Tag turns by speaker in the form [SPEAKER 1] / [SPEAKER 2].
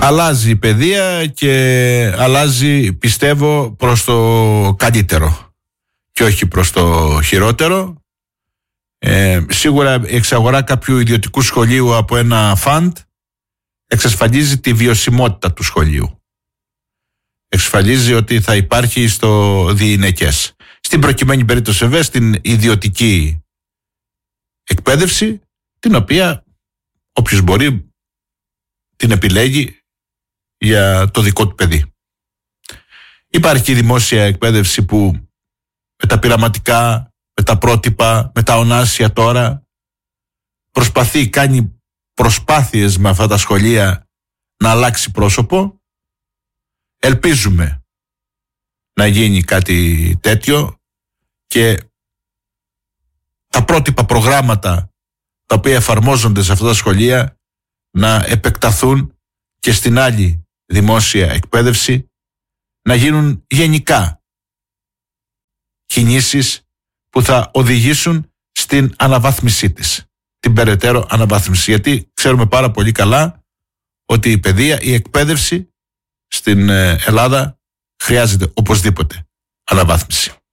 [SPEAKER 1] αλλάζει η παιδεία και αλλάζει, πιστεύω, προς το καλύτερο και όχι προς το χειρότερο. Σίγουρα η εξαγορά κάποιου ιδιωτικού σχολείου από ένα φαντ εξασφαλίζει τη βιωσιμότητα του σχολείου. Εξασφαλίζει ότι θα υπάρχει στο διηνεκές. Στην προκειμένη περίπτωση βέβαια στην ιδιωτική εκπαίδευση, την οποία όποιος μπορεί την επιλέγει για το δικό του παιδί. Υπάρχει η δημόσια εκπαίδευση που με τα πειραματικά, με τα πρότυπα, με τα ονάσια τώρα κάνει προσπάθειες με αυτά τα σχολεία να αλλάξει πρόσωπο. Ελπίζουμε να γίνει κάτι τέτοιο και τα πρότυπα προγράμματα τα οποία εφαρμόζονται σε αυτά τα σχολεία να επεκταθούν και στην άλλη δημόσια εκπαίδευση, να γίνουν γενικά κινήσεις που θα οδηγήσουν στην αναβάθμισή της, την περαιτέρω αναβάθμιση. Γιατί ξέρουμε πάρα πολύ καλά ότι η παιδεία, η εκπαίδευση στην Ελλάδα χρειάζεται οπωσδήποτε αναβάθμιση.